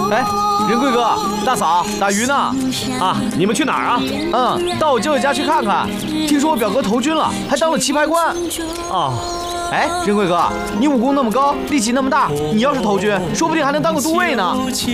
哎，仁贵哥，大嫂，打鱼呢。 啊，你们去哪儿啊？ 到我舅舅家去看看。听说我表哥投军了，还当了棋牌官。 哦， 哎，仁贵哥，你武功那么高，力气那么大，你要是投军，说不定还能当个都尉呢。